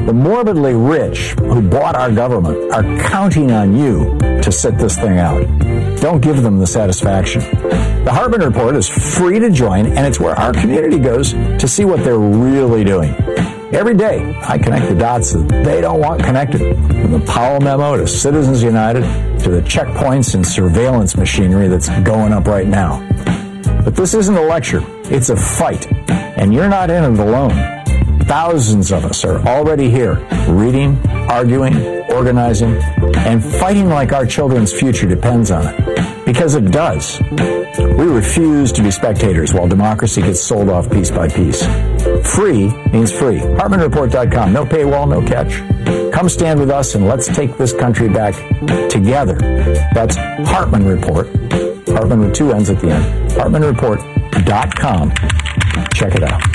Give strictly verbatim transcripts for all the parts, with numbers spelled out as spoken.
The morbidly rich who bought our government are counting on you to sit this thing out. Don't give them the satisfaction. The Hartmann Report is free to join, and it's where our community goes to see what they're really doing. Every day, I connect the dots that they don't want connected. From the Powell memo to Citizens United to the checkpoints and surveillance machinery that's going up right now. But this isn't a lecture. It's a fight. And you're not in it alone. Thousands of us are already here, reading, arguing, organizing, and fighting like our children's future depends on it. Because it does. We refuse to be spectators while democracy gets sold off piece by piece. Free means free. Hartmann Report dot com. No paywall, no catch. Come stand with us and let's take this country back together. That's Hartmann Report. Hartmann with two N's at the end. Hartmann Report dot com. Check it out.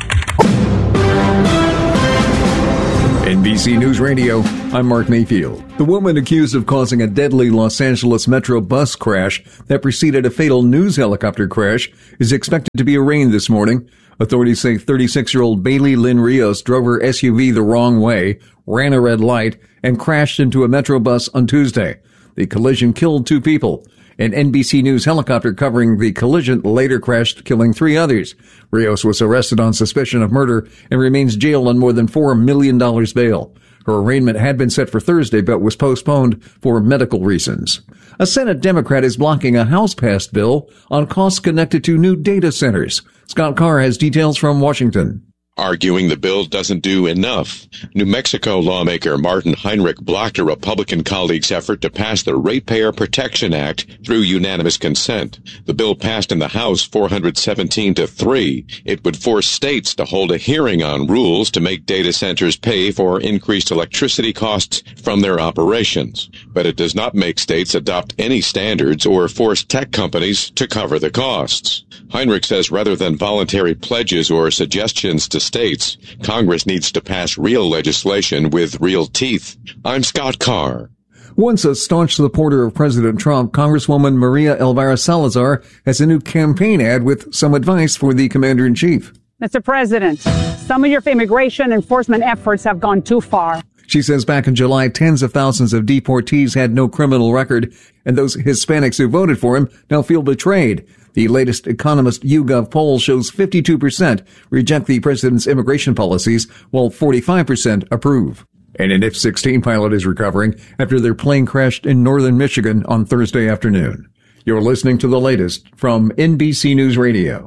N B C News Radio, I'm Mark Mayfield. The woman accused of causing a deadly Los Angeles Metro bus crash that preceded a fatal news helicopter crash is expected to be arraigned this morning. Authorities say thirty-six-year-old Bailey Lynn Rios drove her S U V the wrong way, ran a red light, and crashed into a Metro bus on Tuesday. The collision killed two people. An N B C News helicopter covering the collision later crashed, killing three others. Rios was arrested on suspicion of murder and remains jailed on more than four million dollars bail. Her arraignment had been set for Thursday but was postponed for medical reasons. A Senate Democrat is blocking a House-passed bill on costs connected to new data centers. Scott Carr has details from Washington. Arguing the bill doesn't do enough, New Mexico lawmaker Martin Heinrich blocked a Republican colleague's effort to pass the Ratepayer Protection Act through unanimous consent. The bill passed in the House four hundred seventeen to three. It would force states to hold a hearing on rules to make data centers pay for increased electricity costs from their operations. But it does not make states adopt any standards or force tech companies to cover the costs. Heinrich says rather than voluntary pledges or suggestions to states, Congress needs to pass real legislation with real teeth. I'm Scott Carr. Once a staunch supporter of President Trump, Congresswoman Maria Elvira Salazar has a new campaign ad with some advice for the commander-in-chief. Mister President, some of your immigration enforcement efforts have gone too far. She says back in July, tens of thousands of deportees had no criminal record, and those Hispanics who voted for him now feel betrayed. The latest Economist YouGov poll shows fifty-two percent reject the president's immigration policies, while forty-five percent approve. And an F sixteen pilot is recovering after their plane crashed in northern Michigan on Thursday afternoon. You're listening to the latest from N B C News Radio.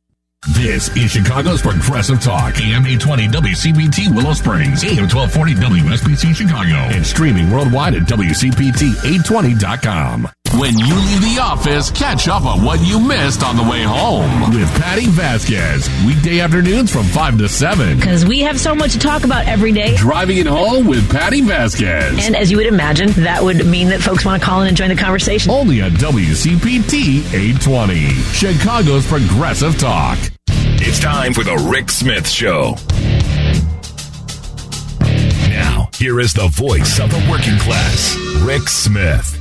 This is Chicago's Progressive Talk, A M eight twenty W C P T Willow Springs, A M twelve forty W S B C Chicago, and streaming worldwide at W C P T eight twenty dot com. When you leave the office, catch up on what you missed on the way home with Patty Vasquez. Weekday afternoons from five to seven. Because we have so much to talk about every day. Driving it home with Patty Vasquez. And as you would imagine, that would mean that folks want to call in and join the conversation. Only on W C P T eight twenty, Chicago's Progressive Talk. It's time for the Rick Smith Show. Now, here is the voice of the working class, Rick Smith.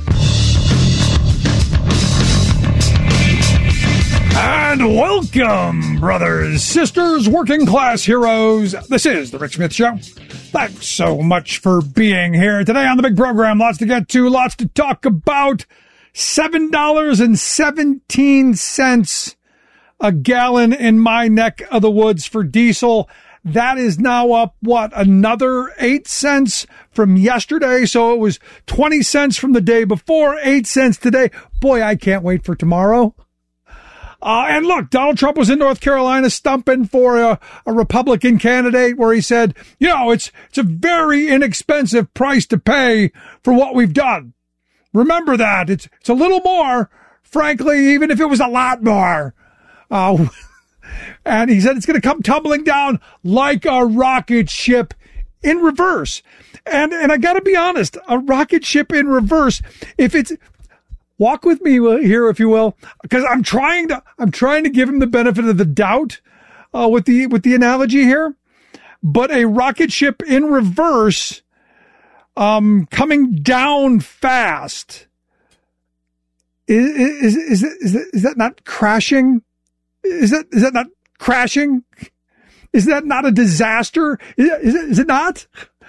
And welcome, brothers, sisters, working class heroes. This is the Rick Smith Show. Thanks so much for being here today on the big program. Lots to get to, lots to talk about. seven dollars and seventeen cents a gallon in my neck of the woods for diesel. That is now up, what, another eight cents from yesterday. So it was twenty cents from the day before, eight cents today. Boy, I can't wait for tomorrow. Uh, and look, Donald Trump was in North Carolina stumping for a, a Republican candidate where he said, you know, it's, it's a very inexpensive price to pay for what we've done. Remember that. It's, it's a little more, frankly, even if it was a lot more. Uh, and he said it's going to come tumbling down like a rocket ship in reverse. And, and I got to be honest, a rocket ship in reverse, if it's, walk with me here, if you will, because I'm trying to, I'm trying to give him the benefit of the doubt, uh, with the, with the analogy here, but a rocket ship in reverse, um, coming down fast. Is, is, is, is, that, is that not crashing? Is that, is that not crashing? Is that not a disaster? Is, is, it, is it not?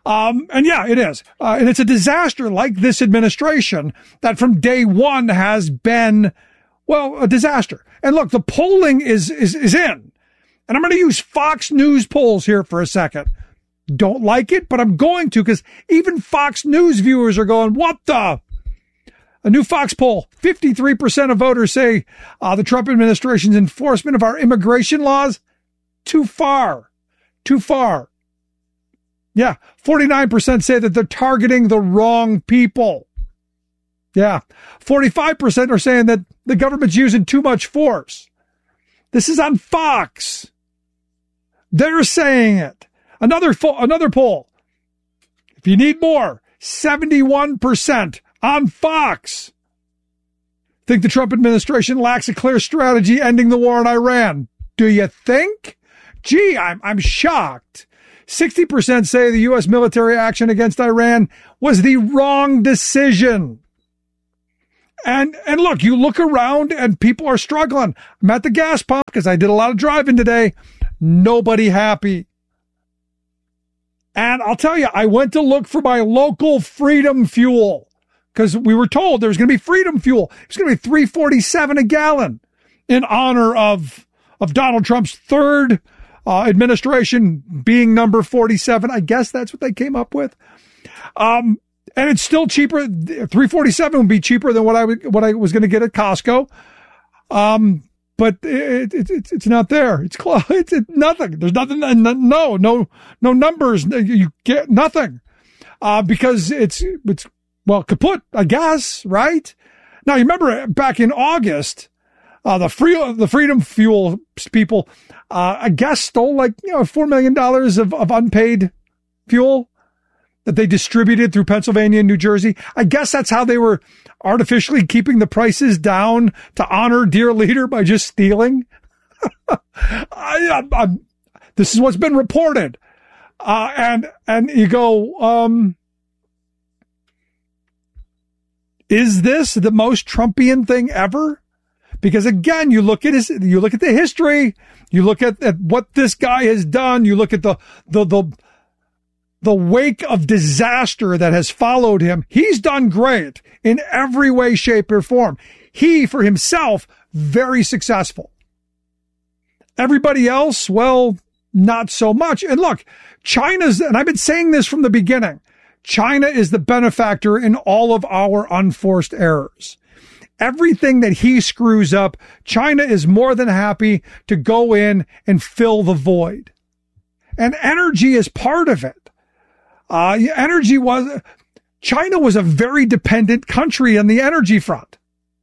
Um, and yeah, it is. Uh, and it's a disaster like this administration that from day one has been, well, a disaster. And look, the polling is, is, is in. And I'm going to use Fox News polls here for a second. Don't like it, but I'm going to, because even Fox News viewers are going, what the? A new Fox poll, fifty-three percent of voters say uh, the Trump administration's enforcement of our immigration laws, too far, too far. Yeah, forty-nine percent say that they're targeting the wrong people. Yeah, forty-five percent are saying that the government's using too much force. This is on Fox. They're saying it. Another fo- another poll. If you need more, seventy-one percent on Fox think the Trump administration lacks a clear strategy ending the war in Iran. Do you think? Gee, I'm I'm shocked. sixty percent say the U S military action against Iran was the wrong decision. And and look, you look around and people are struggling. I'm at the gas pump because I did a lot of driving today. Nobody happy. And I'll tell you, I went to look for my local Freedom Fuel because we were told there was going to be Freedom Fuel. It was going to be three forty-seven a gallon in honor of, of Donald Trump's third uh, administration being number forty-seven. I guess that's what they came up with. Um, and it's still cheaper. three forty-seven would be cheaper than what I would, what I was going to get at Costco. Um, But it, it, it, it's not there. It's close. It's, it's nothing. There's nothing. No, no, no numbers. You get nothing uh, because it's it's well kaput, I guess. Right now, you remember back in August, uh, the free the Freedom Fuel people, uh, I guess, stole like you know four million dollars of, of unpaid fuel that they distributed through Pennsylvania and New Jersey. I guess that's how they were artificially keeping the prices down to honor dear leader by just stealing. I, I, I, this is what's been reported. Uh, and, and you go, um, is this the most Trumpian thing ever? Because again, you look at his, you look at the history, you look at, at what this guy has done, you look at the, the, the, the wake of disaster that has followed him. He's done great in every way, shape, or form. He, for himself, very successful. Everybody else, well, not so much. And look, China's, and I've been saying this from the beginning, China is the benefactor in all of our unforced errors. Everything that he screws up, China is more than happy to go in and fill the void. And energy is part of it. Uh, energy was, China was a very dependent country on the energy front.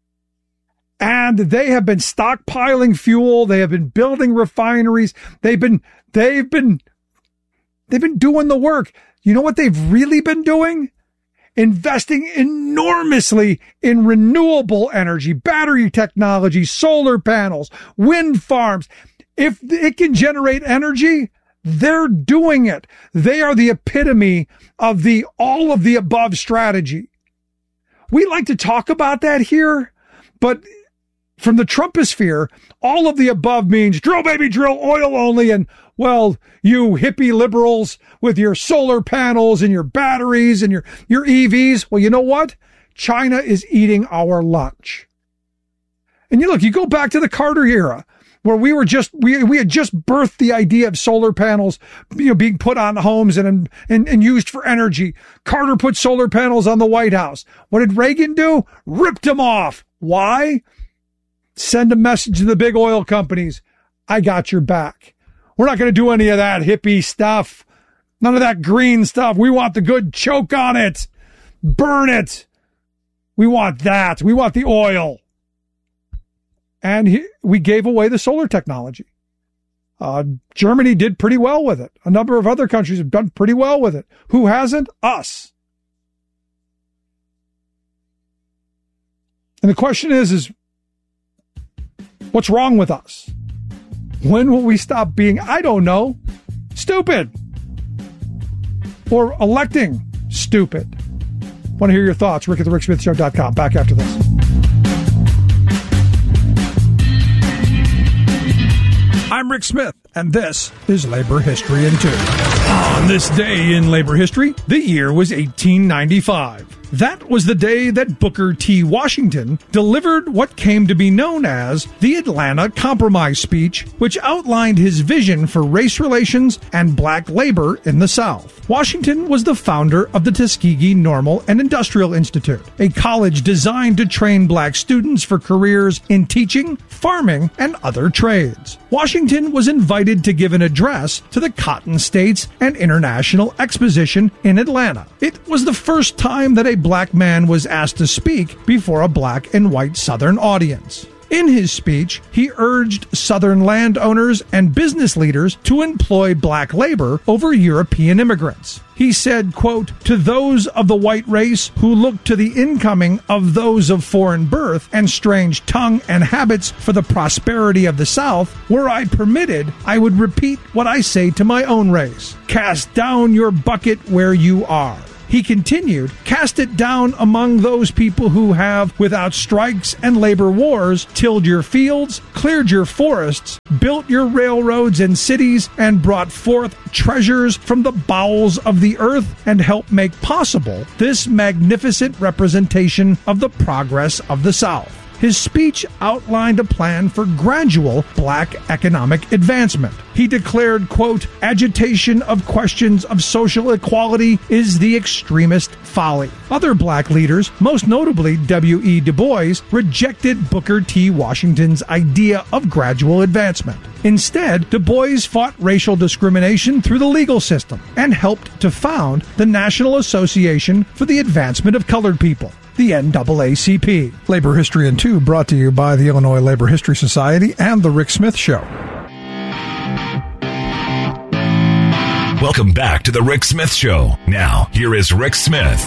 And they have been stockpiling fuel. They have been building refineries. They've been, they've been, they've been doing the work. You know what they've really been doing? Investing enormously in renewable energy, battery technology, solar panels, wind farms. If it can generate energy, they're doing it. They are the epitome of the all of the above strategy. We like to talk about that here, but from the Trumposphere, all of the above means drill, baby, drill, oil only. And, well, you hippie liberals with your solar panels and your batteries and your, your E Vs. Well, you know what? China is eating our lunch. And you look, you go back to the Carter era, where we were just, we, we had just birthed the idea of solar panels, you know, being put on homes and, and, and used for energy. Carter put solar panels on the White House. What did Reagan do? Ripped them off. Why? Send a message to the big oil companies. I got your back. We're not going to do any of that hippie stuff. None of that green stuff. We want the good choke on it. Burn it. We want that. We want the oil. And he, we gave away the solar technology. Uh, Germany did pretty well with it. A number of other countries have done pretty well with it. Who hasn't? Us. And the question is, is what's wrong with us? When will we stop being, I don't know, stupid? Or electing stupid? Want to hear your thoughts? Rick at the Rick Smith Show dot com. Back after this. I'm Rick Smith, and this is Labor History in Two. On this day in labor history, the year was eighteen ninety-five. That was the day that Booker T. Washington delivered what came to be known as the Atlanta Compromise Speech, which outlined his vision for race relations and black labor in the South. Washington was the founder of the Tuskegee Normal and Industrial Institute, a college designed to train black students for careers in teaching, farming, and other trades. Washington was invited to give an address to the Cotton States and International Exposition in Atlanta. It was the first time that a black man was asked to speak before a black and white Southern audience. In his speech, he urged Southern landowners and business leaders to employ black labor over European immigrants. He said, quote, "To those of the white race who look to the incoming of those of foreign birth and strange tongue and habits for the prosperity of the South, were I permitted, I would repeat what I say to my own race. Cast down your bucket where you are." He continued, "Cast it down among those people who have, without strikes and labor wars, tilled your fields, cleared your forests, built your railroads and cities, and brought forth treasures from the bowels of the earth, and helped make possible this magnificent representation of the progress of the South." His speech outlined a plan for gradual black economic advancement. He declared, quote, "Agitation of questions of social equality is the extremist folly." Other black leaders, most notably W E Du Bois, rejected Booker T. Washington's idea of gradual advancement. Instead, Du Bois fought racial discrimination through the legal system and helped to found the National Association for the Advancement of Colored People, the N double A C P. Labor History in Two, brought to you by the Illinois Labor History Society and The Rick Smith Show. Welcome back to The Rick Smith Show. Now, here is Rick Smith.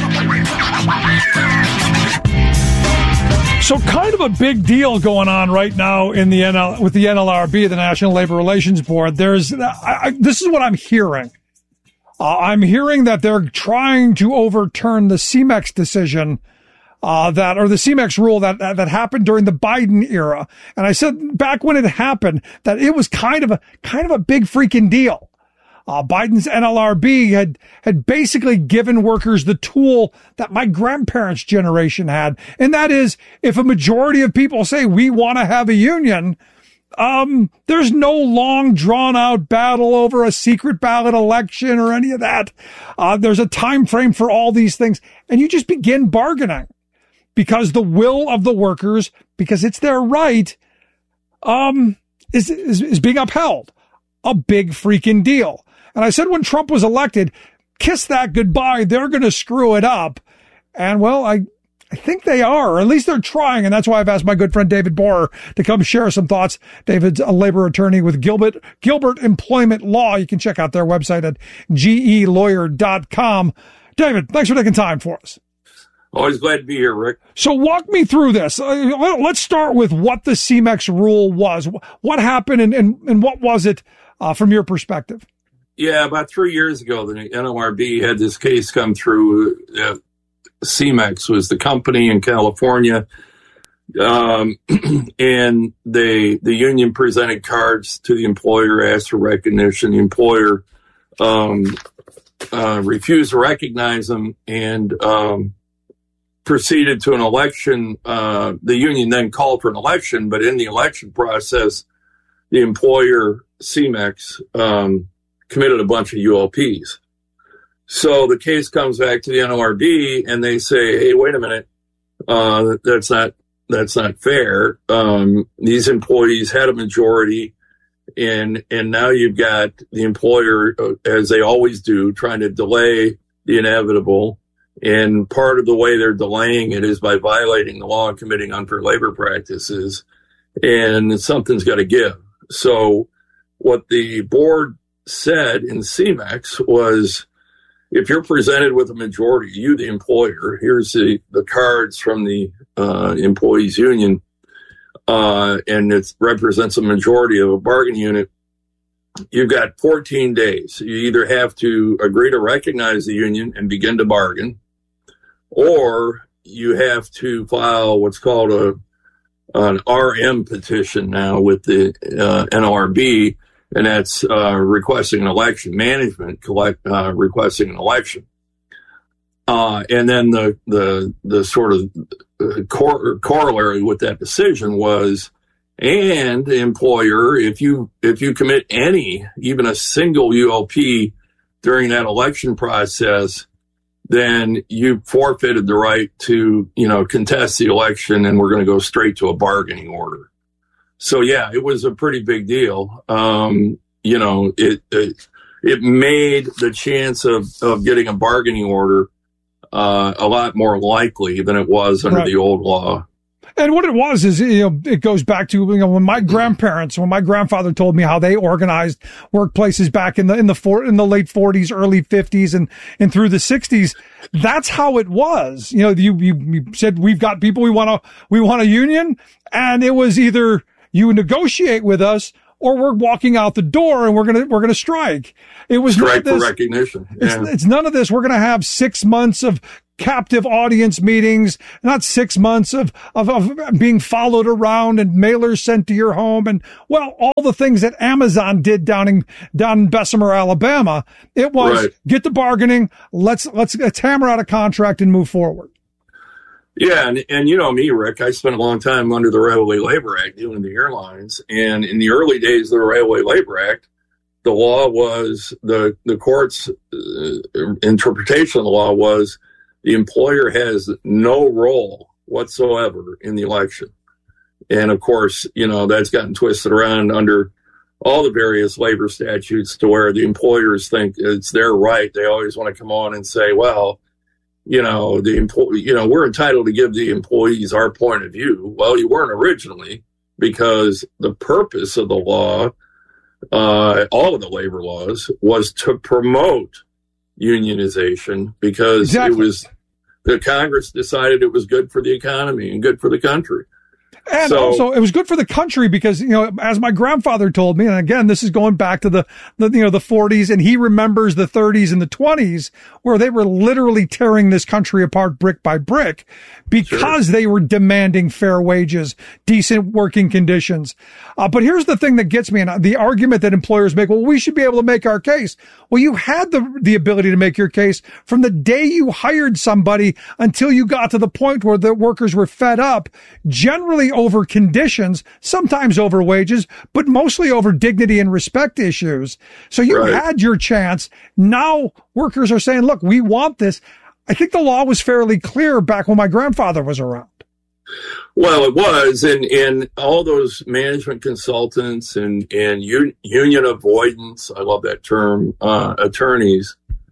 So kind of a big deal going on right now in the N L, with the N L R B, the National Labor Relations Board. There's I, I, this is what I'm hearing. Uh, I'm hearing that they're trying to overturn the C M E X decision, uh, that, or the C M E X rule that, that, that happened during the Biden era. And I said back when it happened that it was kind of a, kind of a big freaking deal. Uh, Biden's N L R B had, had basically given workers the tool that my grandparents' generation had. And that is, if a majority of people say we want to have a union, Um, there's no long drawn out battle over a secret ballot election or any of that. Uh, there's a time frame for all these things, and you just begin bargaining because the will of the workers, because it's their right, um, is, is, is being upheld. A big freaking deal. And I said when Trump was elected, kiss that goodbye. They're going to screw it up. And well, I, I think they are, or at least they're trying, and that's why I've asked my good friend David Borer to come share some thoughts. David's a labor attorney with Gilbert Gilbert Employment Law. You can check out their website at G E lawyer dot com. David, thanks for taking time for us. Always glad to be here, Rick. So walk me through this. Uh, let's start with what the C M E X rule was. What happened, and, and, and what was it uh, from your perspective? Yeah, about three years ago, the N L R B had this case come through. Uh, C M E X was the company in California, um, and they the union presented cards to the employer, asked for recognition. The employer um, uh, refused to recognize them and um, proceeded to an election. Uh, the union then called for an election, but in the election process, the employer, C M E X, um, committed a bunch of U L Ps. So the case comes back to the N L R B, and they say, "Hey, wait a minute, uh, that's not that's not fair. Um, these employees had a majority, and and now you've got the employer, uh, as they always do, trying to delay the inevitable. And part of the way they're delaying it is by violating the law and committing unfair labor practices. And something's got to give. So what the board said in C M E X was, if you're presented with a majority, you, the employer, here's the, the cards from the uh, employees union, uh, and it represents a majority of a bargain unit, you've got fourteen days. You either have to agree to recognize the union and begin to bargain, or you have to file what's called a an R M petition now with the uh, N L R B, and that's uh, requesting an election, management collect, uh, requesting an election. Uh, and then the, the, the sort of cor- corollary with that decision was, and employer, if you, if you commit any, even a single U L P during that election process, then you forfeited the right to, you know, contest the election, and we're going to go straight to a bargaining order. So yeah, it was a pretty big deal. Um, you know, it, it, it made the chance of, of getting a bargaining order Uh, a lot more likely than it was under right. the old law. And what it was is, you know, it goes back to, you know, when my grandparents, when my grandfather told me how they organized workplaces back in the, in the four, in the late forties, early fifties, and, and through the sixties, that's how it was. You know, you, you, you said, we've got people, we want to, we want a union. And it was either you negotiate with us, or we're walking out the door and we're going to, we're going to strike. It was strike none of this, for recognition. Yeah. It's, it's none of this. We're going to have six months of captive audience meetings, not six months of, of, of being followed around and mailers sent to your home. And well, all the things that Amazon did down in, down in Bessemer, Alabama. It was right. Get the bargaining. Let's, let's, let's hammer out a contract and move forward. Yeah, and, and you know me, Rick, I spent a long time under the Railway Labor Act dealing with the airlines. And in the early days of the Railway Labor Act, the law was, the, the court's uh, interpretation of the law was the employer has no role whatsoever in the election. And of course, you know, that's gotten twisted around under all the various labor statutes to where the employers think it's their right. They always want to come on and say, well, you know, the employee, you know, we're entitled to give the employees our point of view. Well, you weren't originally, because the purpose of the law, uh, all of the labor laws, was to promote unionization, because exactly. it was, the Congress decided it was good for the economy and good for the country. And so, also, it was good for the country because, you know, as my grandfather told me, and again, this is going back to the, the, you know, the forties, and he remembers the thirties and the twenties where they were literally tearing this country apart brick by brick because sure. they were demanding fair wages, decent working conditions. Uh, but here's the thing that gets me, and the argument that employers make, well, we should be able to make our case. Well, you had the, the ability to make your case from the day you hired somebody until you got to the point where the workers were fed up, generally over conditions, sometimes over wages, but mostly over dignity and respect issues. So you right. had your chance. Now workers are saying, look, we want this. I think the law was fairly clear back when my grandfather was around. Well, it was, and, and all those management consultants and, and un, union avoidance, I love that term, uh, attorneys,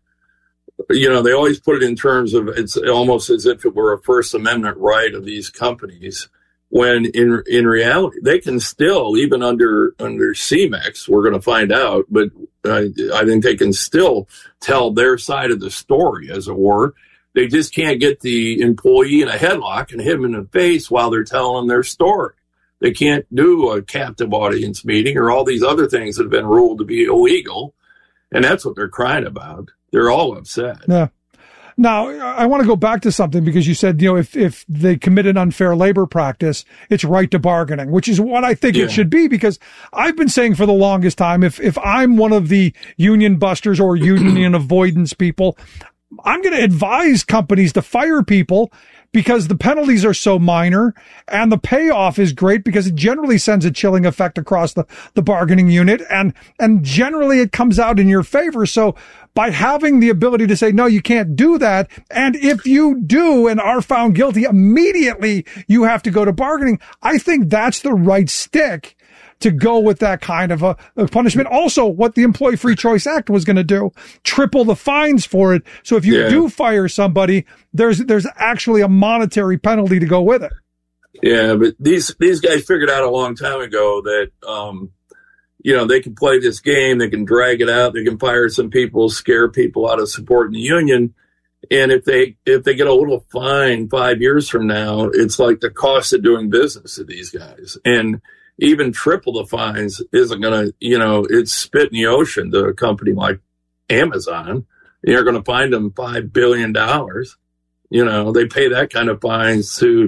you know, they always put it in terms of, it's almost as if it were a First Amendment right of these companies, when in in reality, they can still, even under under C M E X, we're going to find out, but I, I think they can still tell their side of the story, as it were. They just can't get the employee in a headlock and hit him in the face while they're telling their story. They can't do a captive audience meeting or all these other things that have been ruled to be illegal, and that's what they're crying about. They're all upset. Yeah. Now, I want to go back to something because you said, you know, if, if they commit an unfair labor practice, it's right to bargaining, which is what I think yeah. it should be, because I've been saying for the longest time, if, if I'm one of the union busters or union avoidance people, I'm going to advise companies to fire people because the penalties are so minor and the payoff is great because it generally sends a chilling effect across the, the bargaining unit. And, and generally it comes out in your favor. So by having the ability to say, no, you can't do that. And if you do and are found guilty, immediately you have to go to bargaining. I think that's the right stick to go with that kind of a, a punishment. Also, what the Employee Free Choice Act was going to do, triple the fines for it. So if you yeah. do fire somebody, there's there's actually a monetary penalty to go with it. Yeah, but these these guys figured out a long time ago that um, you know, they can play this game, they can drag it out, they can fire some people, scare people out of supporting the union. And if they if they get a little fine five years from now, it's like the cost of doing business to these guys. And even triple the fines isn't going to, you know, it's spit in the ocean to a company like Amazon. You're going to find them five billion dollars. You know, they pay that kind of fines to,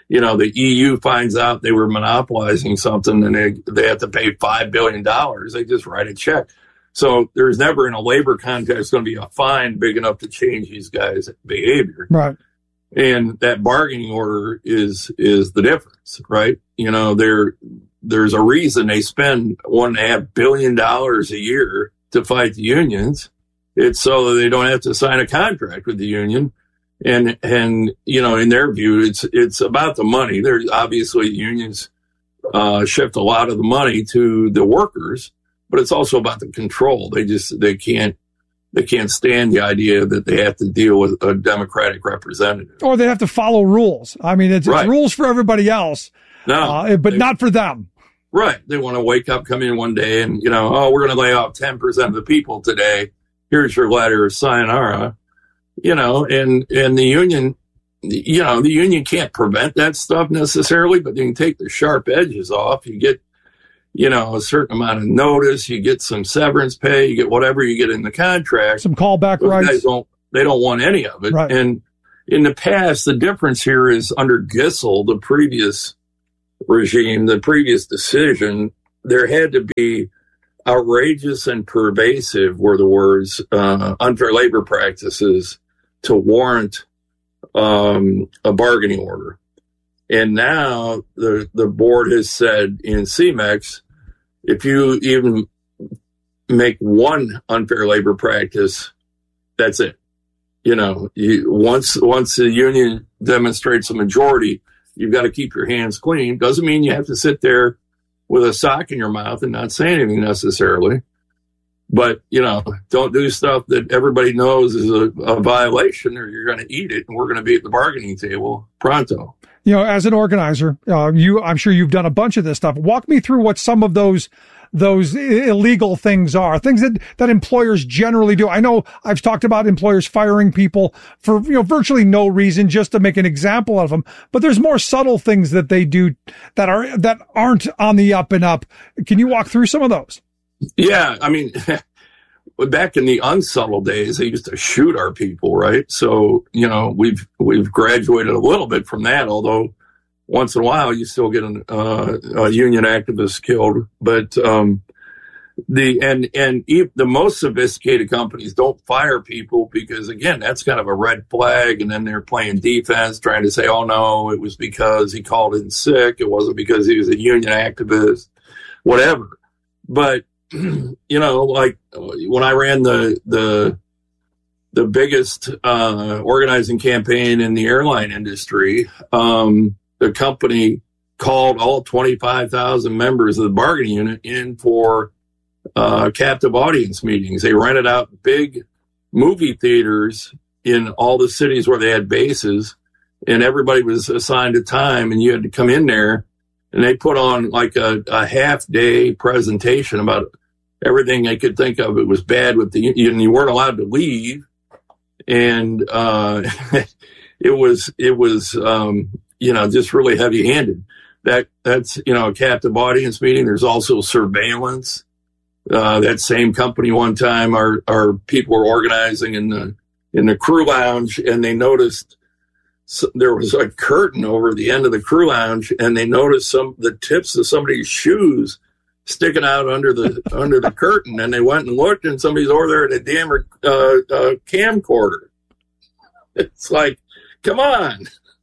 you know, the E U finds out they were monopolizing something and they, they have to pay five billion dollars. They just write a check. So there's never in a labor context going to be a fine big enough to change these guys' behavior. Right. And that bargaining order is is the difference, right? You know, there there's a reason they spend one and a half billion dollars a year to fight the unions. It's so that they don't have to sign a contract with the union. And, and, you know, in their view, it's, it's about the money. There's obviously unions, uh, shift a lot of the money to the workers, but it's also about the control. They just, they can't, they can't stand the idea that they have to deal with a Democratic representative. Or they have to follow rules. I mean, it's, right. it's rules for everybody else, no, uh, but they, not for them. Right. They want to wake up, come in one day and, you know, oh, we're going to lay off ten percent of the people today. Here's your letter, sayonara. You know, and, and the union, you know, the union can't prevent that stuff necessarily, but you can take the sharp edges off. You get, you know, a certain amount of notice, you get some severance pay, you get whatever you get in the contract. Some callback rights. They don't, they don't want any of it. Right. And in the past, the difference here is under Gissel, the previous regime, the previous decision, there had to be outrageous and pervasive were the words, uh, unfair labor practices to warrant um, a bargaining order. And now the the board has said in C M E X, if you even make one unfair labor practice, that's it. You know, you, once once the union demonstrates a majority, you've got to keep your hands clean. Doesn't mean you have to sit there with a sock in your mouth and not say anything necessarily. But, you know, don't do stuff that everybody knows is a, a violation or you're going to eat it. And we're going to be at the bargaining table pronto. You know, as an organizer, uh, you, I'm sure you've done a bunch of this stuff. Walk me through what some of those, those illegal things are, things that, that employers generally do. I know I've talked about employers firing people for, you know, virtually no reason, just to make an example of them. But there's more subtle things that they do that are, that aren't on the up and up. Can you walk through some of those? Yeah, I mean, back in the unsubtle days, they used to shoot our people, right? So, you know, we've we've graduated a little bit from that, although once in a while you still get an, uh, a union activist killed. But um, the and and e- the most sophisticated companies don't fire people because, again, that's kind of a red flag, and then they're playing defense, trying to say, oh, no, it was because he called in sick. It wasn't because he was a union activist, whatever. But you know, like when I ran the the the biggest uh, organizing campaign in the airline industry, um, the company called all twenty-five thousand members of the bargaining unit in for uh, captive audience meetings. They rented out big movie theaters in all the cities where they had bases, and everybody was assigned a time, and you had to come in there. And they put on like a, a half day presentation about everything they could think of. It was bad with the union. You weren't allowed to leave. And, uh, it was, it was, um, you know, just really heavy handed. That, that's, you know, a captive audience meeting. There's also surveillance. Uh, that same company one time, our, our people were organizing in the, in the crew lounge, and they noticed So there was a curtain over the end of the crew lounge, and they noticed some the tips of somebody's shoes sticking out under the under the curtain. And they went and looked, and somebody's over there at a damn uh, uh, camcorder. It's like, come on,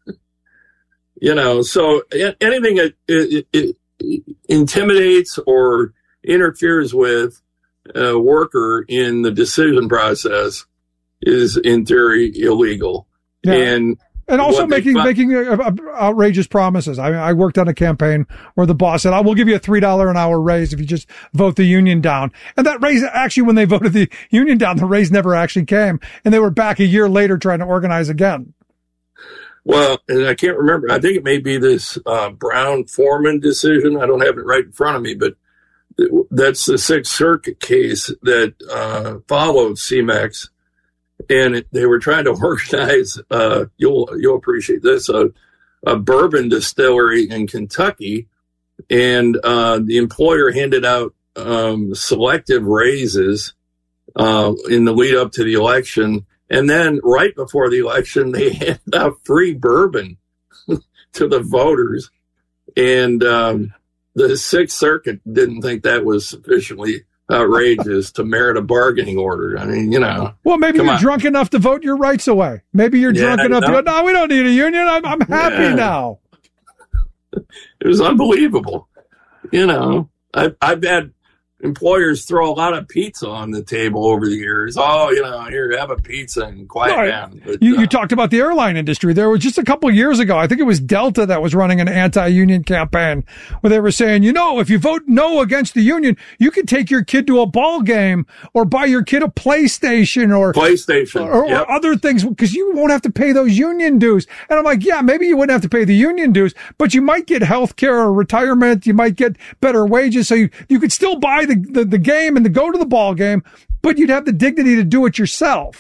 you know. So anything that it, it, it intimidates or interferes with a worker in the decision process is, in theory, illegal. Yeah. And And also making find- making uh, uh, outrageous promises. I I worked on a campaign where the boss said, "I will give you a three dollar an hour raise if you just vote the union down." And that raise, actually, when they voted the union down, the raise never actually came, and they were back a year later trying to organize again. Well, and I can't remember. I think it may be this uh, Brown Foreman decision. I don't have it right in front of me, but that's the Sixth Circuit case that uh, followed C M E X. And it, they were trying to organize, uh, you'll, you'll appreciate this, a, a bourbon distillery in Kentucky. And, uh, the employer handed out, um, selective raises, uh, in the lead up to the election. And then right before the election, they handed out free bourbon to the voters. And um, the Sixth Circuit didn't think that was sufficiently outrageous to merit a bargaining order. I mean, you know. Well, maybe you're on. drunk enough to vote your rights away. Maybe you're Yeah, drunk enough no. to go, no, we don't need a union. I'm, I'm happy Yeah. now. It was unbelievable. You know, I've, I've had employers throw a lot of pizza on the table over the years. Oh, you know, here, have a pizza and quiet Right. down. But, You, uh, you talked about the airline industry. There was just a couple of years ago, I think it was Delta that was running an anti-union campaign where they were saying, you know, if you vote no against the union, you can take your kid to a ball game or buy your kid a PlayStation or PlayStation or, yep. or other things because you won't have to pay those union dues. And I'm like, yeah, maybe you wouldn't have to pay the union dues, but you might get health care or retirement. You might get better wages. So you, you could still buy the, the, the game and to go to the ball game, but you'd have the dignity to do it yourself.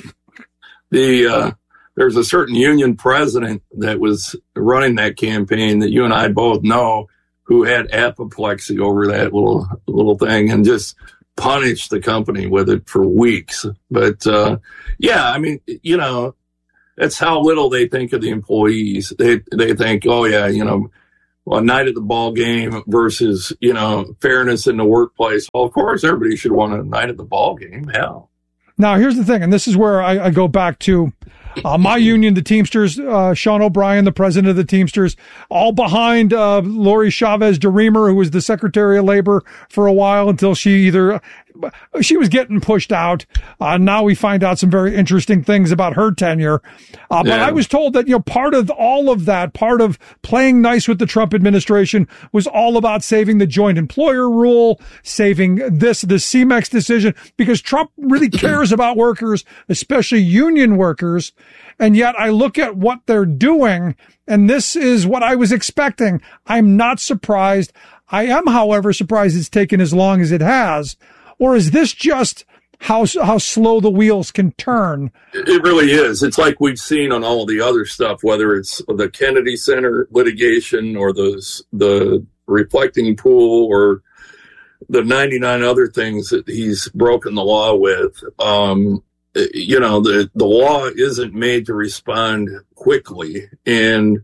The uh, there's a certain union president that was running that campaign that you and I both know, who had apoplexy over that little little thing and just punished the company with it for weeks. But uh, yeah, I mean, you know, that's how little they think of the employees. They they think, oh yeah, you know, a night at the ball game versus, you know, fairness in the workplace. Well, of course, everybody should want a night at the ball game. Hell. Now, here's the thing, and this is where I, I go back to uh, my union, the Teamsters, uh, Sean O'Brien, the president of the Teamsters, all behind uh, Lori Chavez DeRemer, who was the Secretary of Labor for a while until she either she was getting pushed out. Uh, now we find out some very interesting things about her tenure. Uh, but Yeah. I was told that, you know, part of all of that, part of playing nice with the Trump administration was all about saving the joint employer rule, saving this, the C M E X decision, because Trump really cares about workers, especially union workers. And yet I look at what they're doing, and this is what I was expecting. I'm not surprised. I am, however, surprised it's taken as long as it has. Or is this just how how slow the wheels can turn? It really is. It's like we've seen on all the other stuff, whether it's the Kennedy Center litigation or the the reflecting pool or the ninety-nine other things that he's broken the law with. Um, you know, the, the law isn't made to respond quickly. And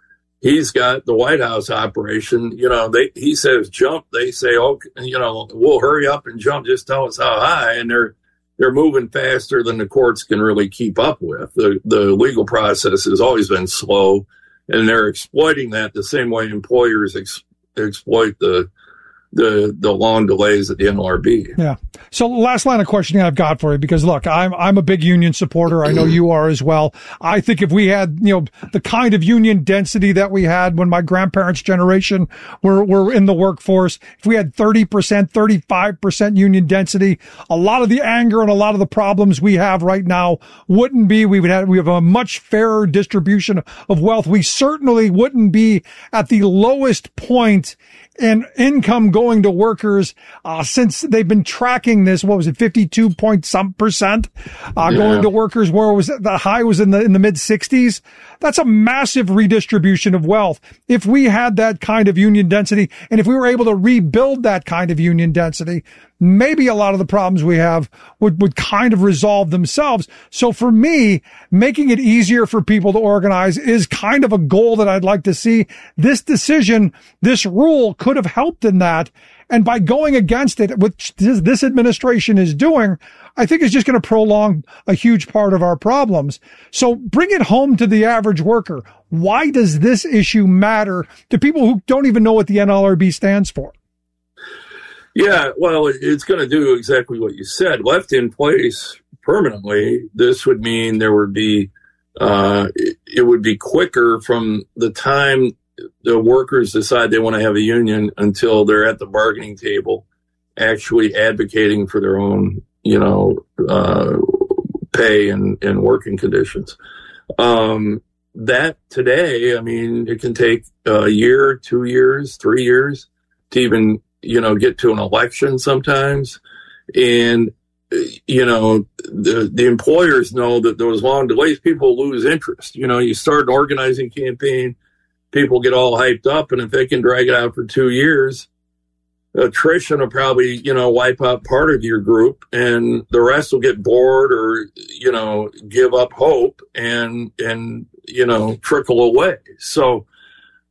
he's got the White House operation, you know, they, he says jump. They say, okay, you know, we'll hurry up and jump. Just tell us how high. And they're, they're moving faster than the courts can really keep up with. The, the legal process has always been slow, and they're exploiting that the same way employers ex, exploit the, the, the long delays at the N L R B. Yeah. So last line of questioning I've got for you, because look, I'm, I'm a big union supporter. I know you are as well. I think if we had, you know, the kind of union density that we had when my grandparents' generation were, were in the workforce, if we had thirty percent, thirty-five percent union density, a lot of the anger and a lot of the problems we have right now wouldn't be. We would have, we have a much fairer distribution of wealth. We certainly wouldn't be at the lowest point in income going to workers, uh, since they've been tracking this. What was it? fifty-two point some percent, uh, Yeah. going to workers, where was it? The high was in the, in the mid sixties. That's a massive redistribution of wealth. If we had that kind of union density, and if we were able to rebuild that kind of union density, maybe a lot of the problems we have would, would kind of resolve themselves. So for me, making it easier for people to organize is kind of a goal that I'd like to see. This decision, this rule could have helped in that. And by going against it, which this administration is doing, I think is just going to prolong a huge part of our problems. So bring it home to the average worker. Why does this issue matter to people who don't even know what the N L R B stands for? Yeah, well, it's going to do exactly what you said. Left in place permanently, this would mean there would be, uh, it, it would be quicker from the time the workers decide they want to have a union until they're at the bargaining table, actually advocating for their own, you know, uh, pay and, and working conditions. Um, that today, I mean, it can take a year, two years, three years to even, you know, get to an election sometimes. And, you know, the, the employers know that those long delays, people lose interest. You know, you start an organizing campaign, people get all hyped up, and if they can drag it out for two years, attrition will probably, you know, wipe out part of your group, and the rest will get bored or, you know, give up hope and, and, you know, trickle away. So,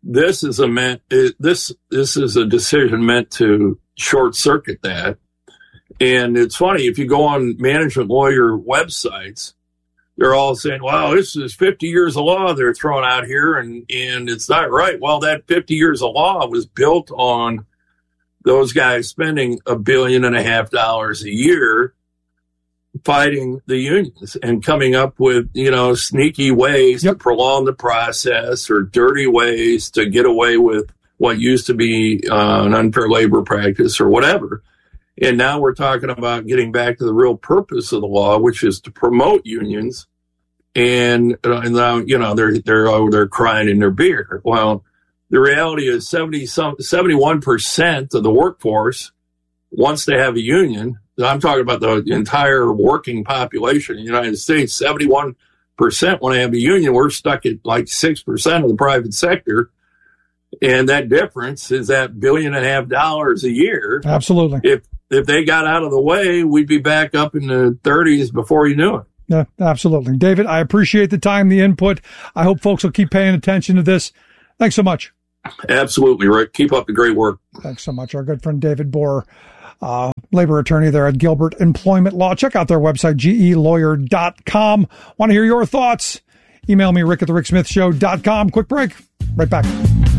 this is a meant it, this this is a decision meant to short circuit that. And it's funny, if you go on management lawyer websites, they're all saying, wow, this is fifty years of law they're throwing out here, and, and it's not right. Well, that fifty years of law was built on those guys spending a billion and a half dollars a year fighting the unions and coming up with, you know, sneaky ways yep. to prolong the process or dirty ways to get away with what used to be uh, an unfair labor practice or whatever. And now we're talking about getting back to the real purpose of the law, which is to promote unions. And, uh, and now, you know, they're, they're, oh, they're crying in their beer. Well, the reality is seventy some, seventy-one percent of the workforce wants to have a union. I'm talking about the entire working population in the United States. seventy-one percent want to have a union. We're stuck at like six percent of the private sector. And that difference is that billion and a half dollars a year. Absolutely. If, if they got out of the way, we'd be back up in the thirties before you knew it. Yeah, absolutely. David, I appreciate the time, the input. I hope folks will keep paying attention to this. Thanks so much. Absolutely, Rick. Keep up the great work. Thanks so much. Our good friend David Borer, uh, labor attorney there at Gilbert Employment Law. Check out their website, G E lawyer dot com. Want to hear your thoughts? Email me, rick at the rick smith show dot com. Quick break. Right back.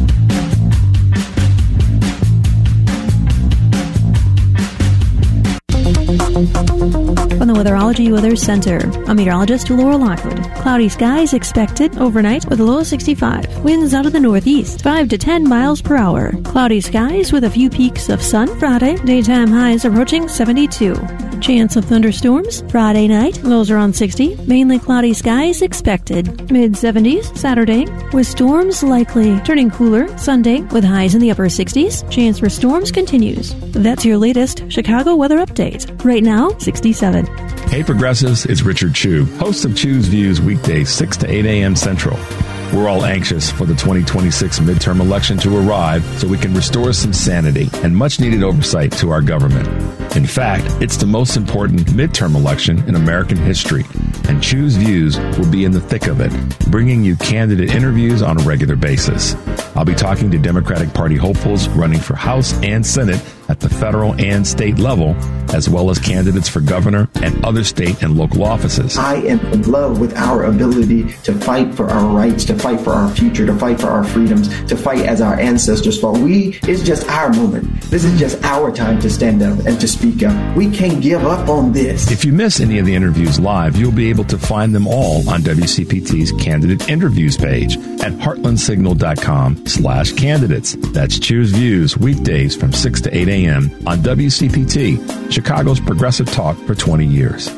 From the Weatherology Weather Center, I'm meteorologist Laura Lockwood. Cloudy skies expected overnight with a low of sixty-five. Winds out of the northeast, five to ten miles per hour. Cloudy skies with a few peaks of sun Friday. Daytime highs approaching seventy-two. Chance of thunderstorms Friday night. Lows around sixty. Mainly cloudy skies expected. Mid seventies Saturday with storms likely. Turning cooler Sunday with highs in the upper sixties. Chance for storms continues. That's your latest Chicago weather update. Right now, sixty-seven. Hey Progressives, it's Richard Chu, host of Chu's Views weekdays six to eight a.m. Central. We're all anxious for the twenty twenty-six midterm election to arrive so we can restore some sanity and much-needed oversight to our government. In fact, it's the most important midterm election in American history, and Chu's Views will be in the thick of it, bringing you candidate interviews on a regular basis. I'll be talking to Democratic Party hopefuls running for House and Senate at the federal and state level, as well as candidates for governor and other state and local offices. I am in love with our ability to fight for our rights, to fight for our future, to fight for our freedoms, to fight as our ancestors fought. We, it's just our moment. This is just our time to stand up and to speak up. We can't give up on this. If you miss any of the interviews live, you'll be able to find them all on W C P T's candidate interviews page at heartlandsignal.com slash candidates. That's Choose Views weekdays from six to eight a.m. on W C P T, Chicago's progressive talk for twenty years.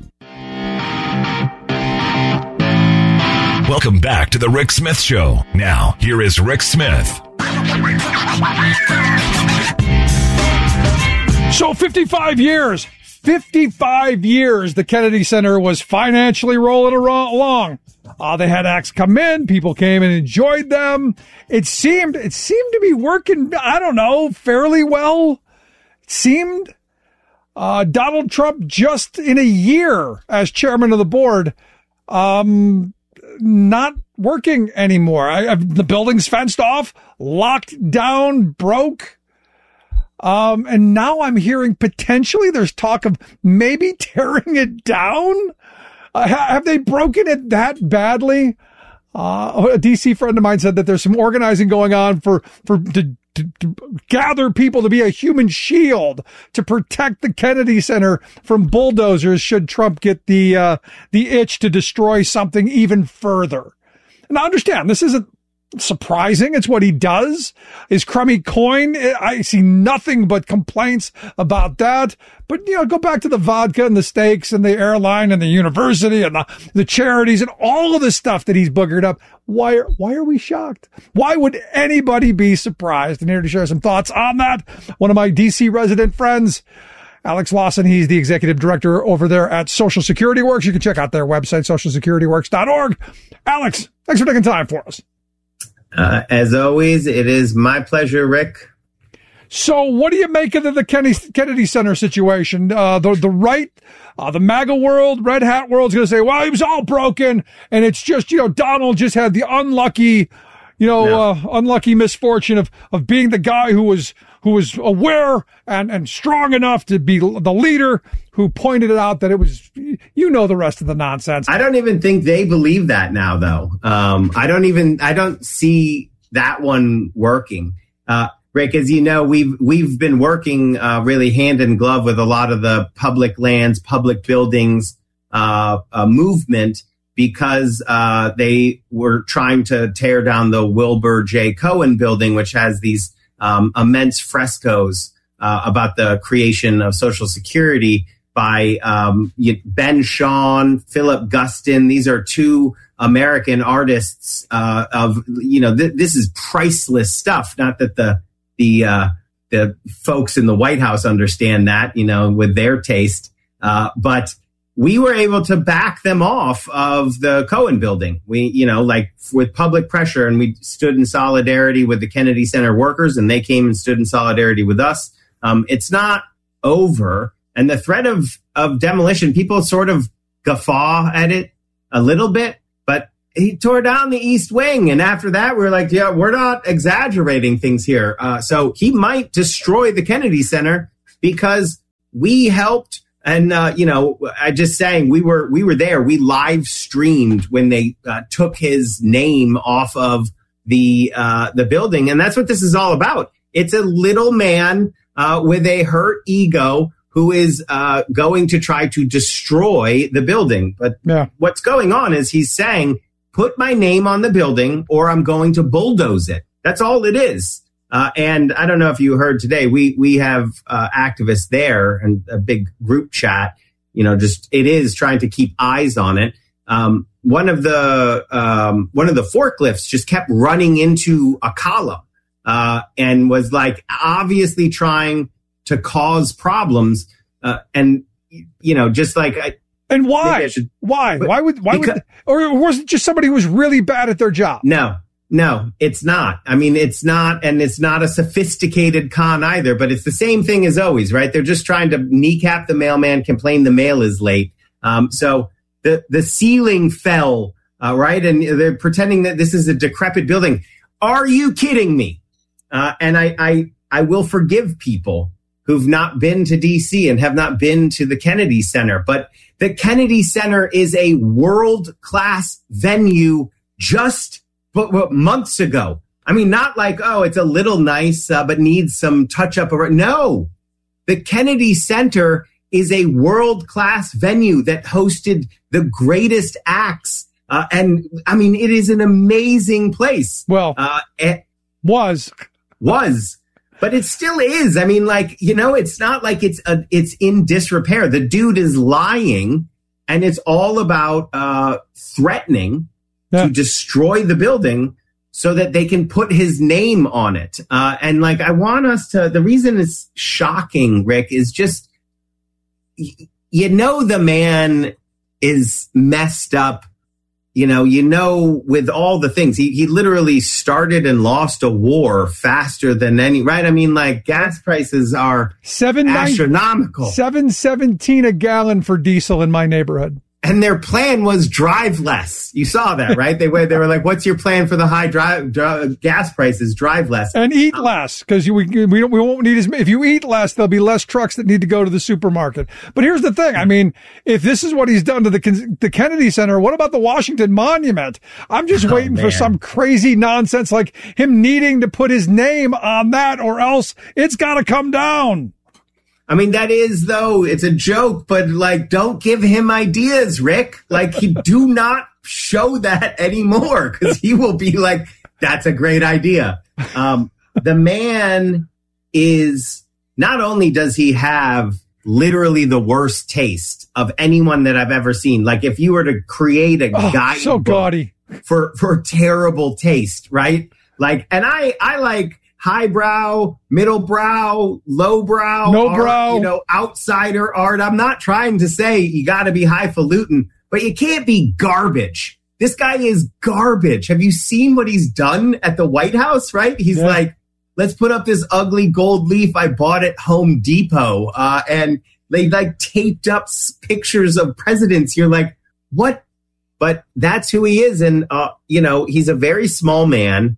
Welcome back to the Rick Smith Show. Now, here is Rick Smith. So fifty-five years, fifty-five years, the Kennedy Center was financially rolling along. Uh, they had acts come in, people came and enjoyed them. It seemed, it seemed to be working, I don't know, fairly well. It seemed, uh, Donald Trump just in a year as chairman of the board, um, not working anymore. I, I've, the building's fenced off, locked down, broke. Um, and now I'm hearing potentially there's talk of maybe tearing it down. Uh, ha- have they broken it that badly? Uh, a D C friend of mine said that there's some organizing going on for, for, to, to, to gather people to be a human shield to protect the Kennedy Center from bulldozers should Trump get the, uh, the itch to destroy something even further. And I understand this isn't surprising. It's what he does. His crummy coin, I see nothing but complaints about that. But, you know, go back to the vodka and the steaks and the airline and the university and the, the charities and all of the stuff that he's boogered up. Why are, why are we shocked? Why would anybody be surprised? And here to share some thoughts on that, one of my D C resident friends, Alex Lawson. He's the executive director over there at Social Security Works. You can check out their website, social security works dot org. Alex, thanks for taking time for us. Uh, as always, it is my pleasure, Rick. So what do you make of the, the Kennedy, Kennedy Center situation? Uh, the, the right, uh, the MAGA world, Red Hat world is going to say, well, he was all broken. And it's just, you know, Donald just had the unlucky, you know, No. uh, unlucky misfortune of, of being the guy who was who was aware and, and strong enough to be the leader who pointed it out that it was, you know, the rest of the nonsense. I don't even think they believe that now, though. Um, I don't even, I don't see that one working. Uh, Rick, as you know, we've, we've been working uh, really hand in glove with a lot of the public lands, public buildings uh, uh, movement because uh, they were trying to tear down the Wilbur J. Cohen building, which has these um, immense frescoes uh, about the creation of Social Security by um, Ben Shahn, Philip Guston. These are two American artists uh, of, you know, th- this is priceless stuff. Not that the the uh, the folks in the White House understand that, you know, with their taste. Uh, but we were able to back them off of the Cohen building. We, you know, like with public pressure, and we stood in solidarity with the Kennedy Center workers, and they came and stood in solidarity with us. Um, it's not over. And the threat of, of demolition, people sort of guffaw at it a little bit, but he tore down the East Wing. And after that, we were like, yeah, we're not exaggerating things here. Uh, so he might destroy the Kennedy Center because we helped. And, uh, you know, I just saying we were we were there. We live streamed when they uh, took his name off of the uh, the building. And that's what this is all about. It's a little man uh, with a hurt ego who is uh, going to try to destroy the building. But yeah. What's going on is he's saying, put my name on the building or I'm going to bulldoze it. That's all it is. Uh, and I don't know if you heard today, we we have uh, activists there and a big group chat, you know, just it is trying to keep eyes on it. Um, one of the um, one of the forklifts just kept running into a column uh, and was like obviously trying to cause problems. Uh, and, you know, just like I, And why? should, why? but Why would, why because, would, or was it just somebody who was really bad at their job? No, no, it's not. I mean, it's not, and it's not a sophisticated con either, but it's the same thing as always, right? They're just trying to kneecap the mailman, complain the mail is late. Um, so the, the ceiling fell, uh, right? And they're pretending that this is a decrepit building. Are you kidding me? Uh, and I, I, I will forgive people who've not been to D C and have not been to the Kennedy Center. But the Kennedy Center is a world-class venue just but, but months ago. I mean, not like, oh, it's a little nice, uh, but needs some touch-up. No, the Kennedy Center is a world-class venue that hosted the greatest acts. Uh, and, I mean, it is an amazing place. Well, uh, it was. Was. But it still is. I mean, like, you know, it's not like it's a, it's in disrepair. The dude is lying, and it's all about uh, threatening yeah. to destroy the building so that they can put his name on it. Uh, and like, I want us to, the reason it's shocking, Rick, is just, you know, the man is messed up. You know, you know, with all the things, he, he literally started and lost a war faster than any, right? I mean, like gas prices are Seven astronomical. seven seventeen a gallon for diesel in my neighborhood. And their plan was drive less. You saw that, right? They were, they were like, what's your plan for the high drive, drive gas prices? Drive less. And eat less, because we, we, don't, we won't need as many. If you eat less, there'll be less trucks that need to go to the supermarket. But here's the thing. I mean, if this is what he's done to the, the Kennedy Center, what about the Washington Monument? I'm just oh, waiting man. for some crazy nonsense like him needing to put his name on that, or else it's got to come down. I mean, that is, though, it's a joke, but, like, don't give him ideas, Rick. Like, he do not show that anymore, because he will be like, that's a great idea. Um, the man is, not only does he have literally the worst taste of anyone that I've ever seen. Like, if you were to create a oh, guide so gaudy for, for terrible taste, right? Like, and I, I like... highbrow, middle brow, low brow, no art, brow, you know, outsider art. I'm not trying to say you got to be highfalutin, but you can't be garbage. This guy is garbage. Have you seen what he's done at the White House? Right? He's yeah. like, let's put up this ugly gold leaf I bought at Home Depot, uh, and they like taped up pictures of presidents. You're like, what? But that's who he is, and uh, you know, he's a very small man.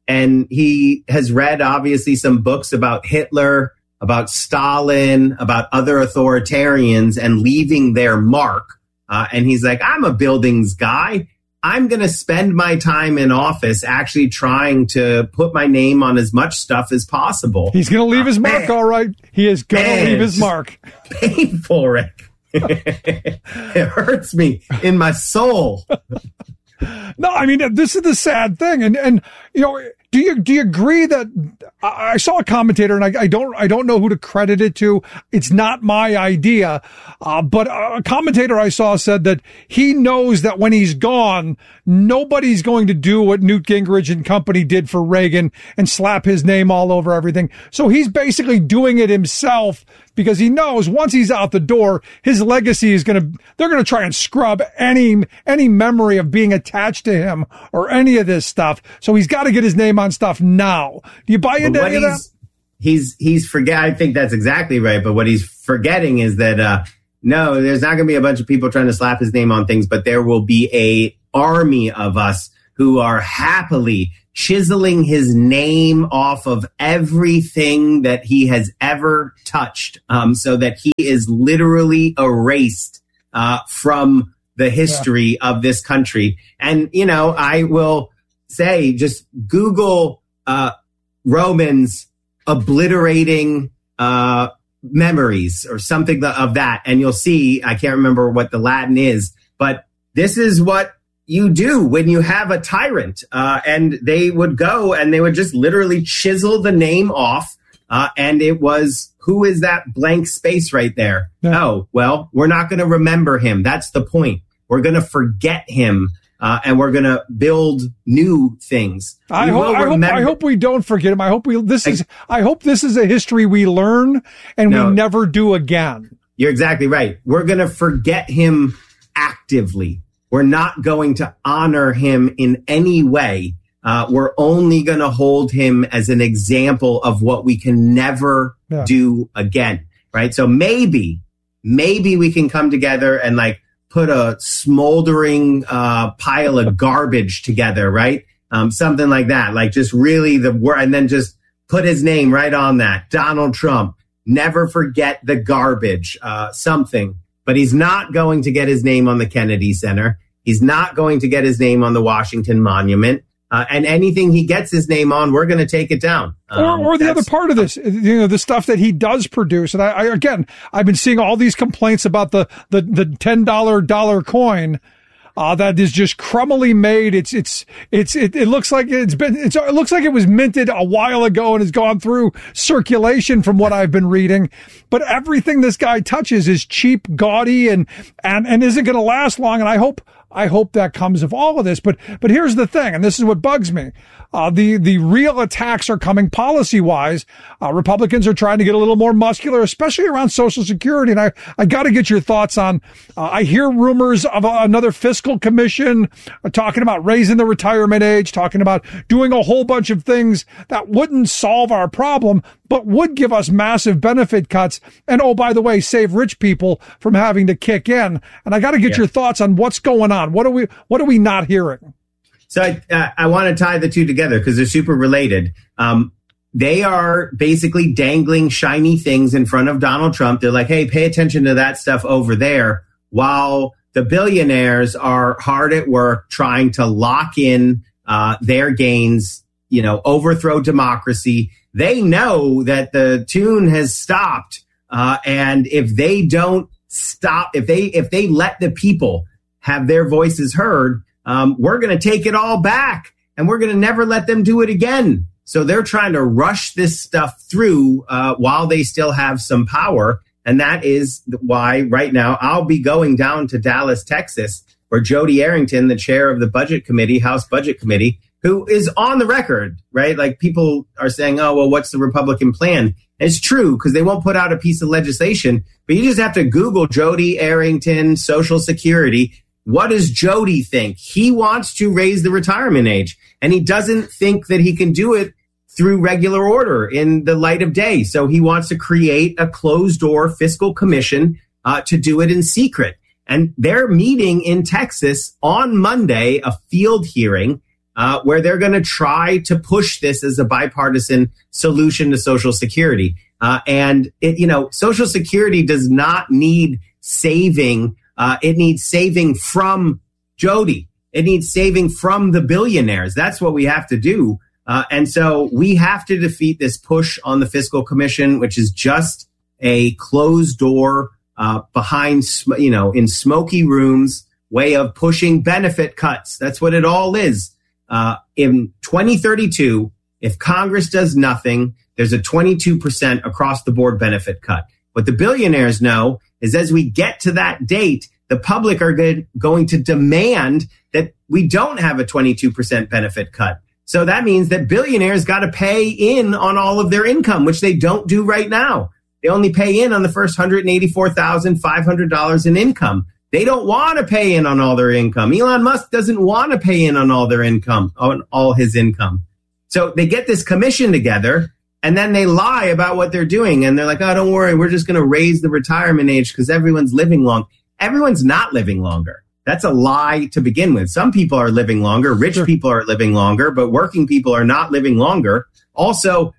and he has read obviously some books about Hitler, about Stalin, about other authoritarians and leaving their mark. Uh, and he's like, I'm a buildings guy. I'm going to spend my time in office actually trying to put my name on as much stuff as possible. He's going to leave his mark, all right. He is going to leave his mark. Painful, Rick. It hurts me in my soul. No, I mean, this is the sad thing. And, and, you know, do you, do you agree that I, I saw a commentator and I, I don't, I don't know who to credit it to. It's not my idea. Uh, but a commentator I saw said that he knows that when he's gone, nobody's going to do what Newt Gingrich and company did for Reagan and slap his name all over everything. So he's basically doing it himself because he knows once he's out the door, his legacy is going to, they're going to try and scrub any, any memory of being attached to him or any of this stuff. So he's got to get his name on stuff now. Do you buy into any of that? He's, he's forget. I think that's exactly right. But what he's forgetting is that, uh, no, there's not going to be a bunch of people trying to slap his name on things, but there will be a army of us who are happily chiseling his name off of everything that he has ever touched, um, so that he is literally erased uh, from the history yeah. of this country. And, you know, I will say, just Google uh, Romans obliterating uh, memories or something of that, and you'll see, I can't remember what the Latin is, but this is what you do when you have a tyrant, uh, and they would go and they would just literally chisel the name off. Uh, and it was, who is that blank space right there? Yeah. Oh, well, we're not going to remember him. That's the point. We're going to forget him. Uh, and we're going to build new things. I hope, I hope, I hope we don't forget him. I hope we, this is, I hope this is a history we learn and no, we never do again. You're exactly right. We're going to forget him actively. We're not going to honor him in any way. Uh, we're only going to hold him as an example of what we can never yeah. do again. Right. So maybe, maybe we can come together and like put a smoldering uh, pile of garbage together. Right. Um, something like that. Like just really the word, and then just put his name right on that. Donald Trump. Never forget the garbage. Uh, something. But he's not going to get his name on the Kennedy Center. He's not going to get his name on the Washington Monument. Uh, and anything he gets his name on, we're going to take it down. Um, or, or the other part of this, you know, the stuff that he does produce. And I, I again, I've been seeing all these complaints about the, the, the ten dollar dollar coin. Uh, that is just crumbly made. It's, it's, it's, it, it looks like it's been, it's, it looks like it was minted a while ago and has gone through circulation from what I've been reading. But everything this guy touches is cheap, gaudy, and, and, and isn't going to last long. And I hope, I hope that comes of all of this. But, but here's the thing, and this is what bugs me. Uh, the, the real attacks are coming policy wise. Uh, Republicans are trying to get a little more muscular, especially around Social Security. And I, I got to get your thoughts on, uh, I hear rumors of a, another fiscal commission uh, talking about raising the retirement age, talking about doing a whole bunch of things that wouldn't solve our problem, but would give us massive benefit cuts. And oh, by the way, save rich people from having to kick in. And I got to get yeah. your thoughts on what's going on. What are we, what are we not hearing? So I, uh, I want to tie the two together because they're super related. Um, they are basically dangling shiny things in front of Donald Trump. They're like, hey, pay attention to that stuff over there, while the billionaires are hard at work trying to lock in uh, their gains, you know, overthrow democracy. They know that the tune has stopped. Uh, and if they don't stop, if they if they let the people have their voices heard, Um, we're going to take it all back and we're going to never let them do it again. So they're trying to rush this stuff through uh, while they still have some power. And that is why right now I'll be going down to Dallas, Texas, where Jody Arrington, the chair of the Budget Committee, House Budget Committee, who is on the record, right? Like people are saying, oh, well, what's the Republican plan? And it's true because they won't put out a piece of legislation, but you just have to Google Jody Arrington, Social Security. What does Jody think? He wants to raise the retirement age, and he doesn't think that he can do it through regular order in the light of day. So he wants to create a closed-door fiscal commission uh, to do it in secret. And they're meeting in Texas on Monday, a field hearing. uh, where they're going to try to push this as a bipartisan solution to Social Security. Uh, and, it, you know, Social Security does not need saving. Uh, it needs saving from Jody. It needs saving from the billionaires. That's what we have to do. Uh, and so we have to defeat this push on the Fiscal Commission, which is just a closed door uh, behind, sm- you know, in smoky rooms way of pushing benefit cuts. That's what it all is. Uh, in twenty thirty-two, if Congress does nothing, there's a twenty-two percent across the board benefit cut. What the billionaires know is as we get to that date, the public are good, going to demand that we don't have a twenty-two percent benefit cut. So that means that billionaires got to pay in on all of their income, which they don't do right now. They only pay in on the first one hundred eighty-four thousand five hundred dollars in income. They don't want to pay in on all their income. Elon Musk doesn't want to pay in on all their income, on all his income. So they get this commission together and then they lie about what they're doing. And they're like, oh, don't worry, we're just going to raise the retirement age because everyone's living long. Everyone's not living longer. That's a lie to begin with. Some people are living longer. Rich sure. people are living longer, but working people are not living longer. Also,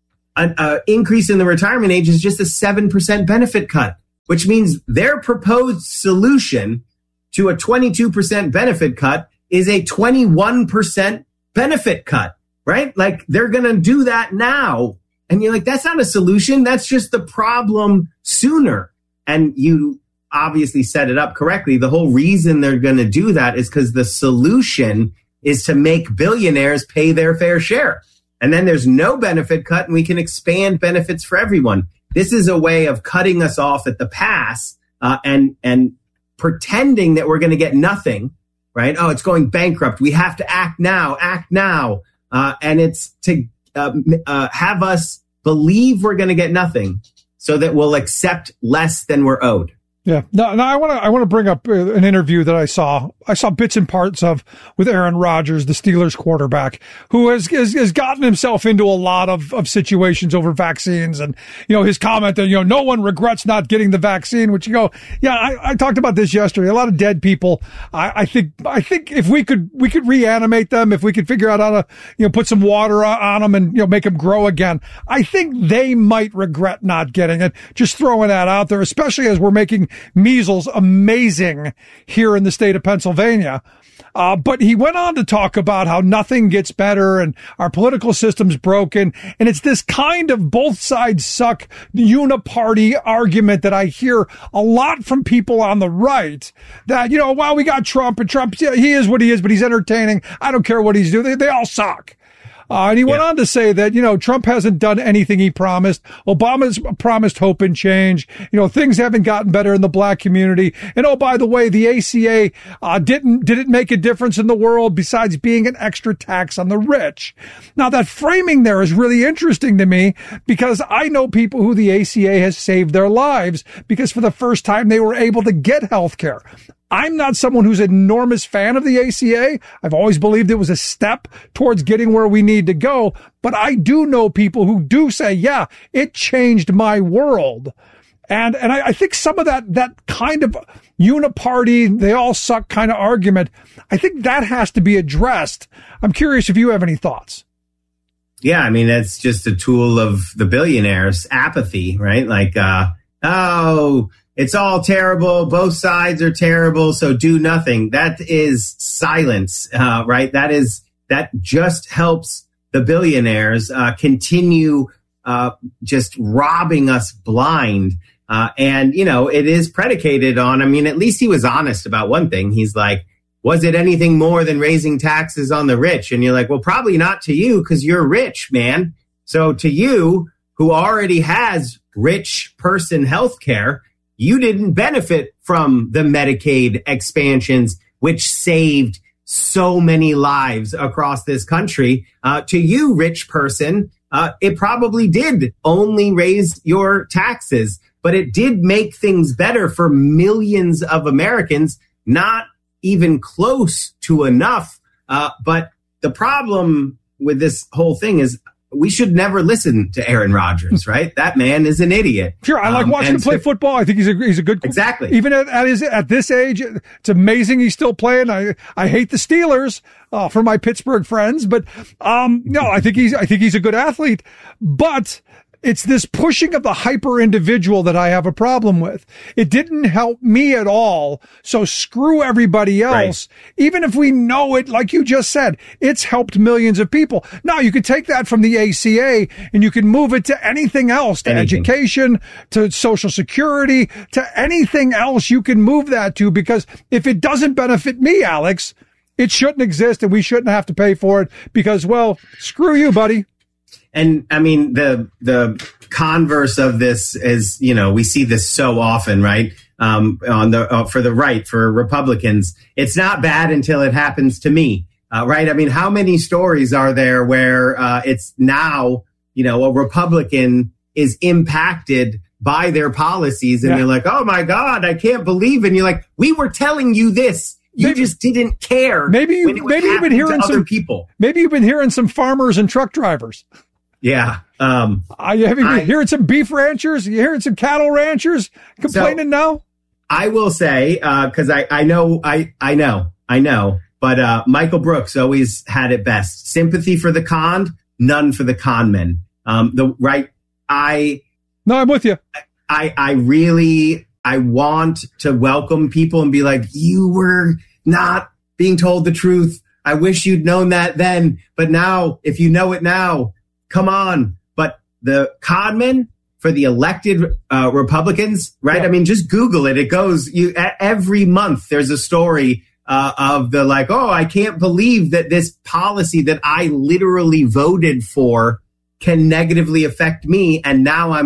an uh, increase in the retirement age is just a seven percent benefit cut, which means their proposed solution to a twenty-two percent benefit cut is a twenty-one percent benefit cut, right? Like they're going to do that now. And you're like, that's not a solution. That's just the problem sooner. And you obviously set it up correctly. The whole reason they're going to do that is because the solution is to make billionaires pay their fair share. And then there's no benefit cut and we can expand benefits for everyone. This is a way of cutting us off at the pass uh, and and pretending that we're going to get nothing, right? Oh, it's going bankrupt. We have to act now, act now. Uh, and it's to uh, uh, have us believe we're going to get nothing so that we'll accept less than we're owed. Yeah. No, no, I want to, I want to bring up an interview that I saw. I saw bits and parts of with Aaron Rodgers, the Steelers quarterback, who has, has, has gotten himself into a lot of, of situations over vaccines. And, you know, his comment that, you know, no one regrets not getting the vaccine, which you go, yeah, I, I talked about this yesterday. A lot of dead people. I, I think, I think if we could, we could reanimate them, if we could figure out how to, you know, put some water on them and, you know, make them grow again. I think they might regret not getting it. Just throwing that out there, especially as we're making measles amazing here in the state of Pennsylvania. Uh, but he went on to talk about how nothing gets better and our political system's broken. And it's this kind of both sides suck uniparty argument that I hear a lot from people on the right that, you know, well, we got Trump and Trump, he is what he is, but he's entertaining. I don't care what he's doing. They, they all suck. Uh, and he went yeah. on to say that, you know, Trump hasn't done anything he promised. Obama's promised hope and change. You know, things haven't gotten better in the black community. And oh, by the way, the A C A uh, didn't didn't make a difference in the world besides being an extra tax on the rich. Now, that framing there is really interesting to me because I know people who the A C A has saved their lives because for the first time they were able to get health care. I'm not someone who's an enormous fan of the A C A. I've always believed it was a step towards getting where we need to go. But I do know people who do say, yeah, it changed my world. And and I, I think some of that that kind of uniparty, they all suck kind of argument, I think that has to be addressed. I'm curious if you have any thoughts. Yeah, I mean, that's just a tool of the billionaires' apathy, right? Like, uh, oh, it's all terrible. Both sides are terrible. So do nothing. That is silence, uh, right? That is, that just helps the billionaires, uh, continue, uh, just robbing us blind. Uh, and, you know, it is predicated on, I mean, at least he was honest about one thing. He's like, was it anything more than raising taxes on the rich? And you're like, well, probably not to you because you're rich, man. So to you, who already has rich person health care, you didn't benefit from the Medicaid expansions, which saved so many lives across this country. Uh, to you, rich person, uh, it probably did only raise your taxes, but it did make things better for millions of Americans, not even close to enough. Uh, but the problem with this whole thing is we should never listen to Aaron Rodgers, right? That man is an idiot. Sure, I like um, watching him play so, football. I think he's a he's a good exactly. Even at, at his at this age, it's amazing he's still playing. I I hate the Steelers uh, for my Pittsburgh friends, but um, no, I think he's I think he's a good athlete, but. It's this pushing of the hyper individual that I have a problem with. It didn't help me at all. So screw everybody else. Right. Even if we know it, like you just said, it's helped millions of people. Now you could take that from the A C A and you can move it to anything else, to anything. Education, to Social Security, to anything else you can move that to, because if it doesn't benefit me, Alex, it shouldn't exist and we shouldn't have to pay for it because, well, screw you, buddy. And I mean, the the converse of this is, you know, we see this so often, right? Um, on the uh, for the right, for Republicans, it's not bad until it happens to me, uh, right? I mean, how many stories are there where uh, it's now, you know, a Republican is impacted by their policies, and yeah. you're like, oh my God, I can't believe it. And you're like, we were telling you this. You maybe, just didn't care. Maybe you, maybe you've been hearing some people. Maybe you've been hearing some farmers and truck drivers. Yeah. Um, Are you, have you been I, hearing some beef ranchers? Are you hearing some cattle ranchers complaining so, now? I will say, uh, cause I, I know, I, I know, I know, but, uh, Michael Brooks always had it best. Sympathy for the conned, none for the con men. Um, the right. I, no, I'm with you. I, I really, I want to welcome people and be like, you were not being told the truth. I wish you'd known that then, but now, if you know it now, come on. But the conmen for the elected uh, Republicans, right? Yeah. I mean, just Google it. It goes you every month. There's a story uh, of the like, oh, I can't believe that this policy that I literally voted for can negatively affect me. And now I'm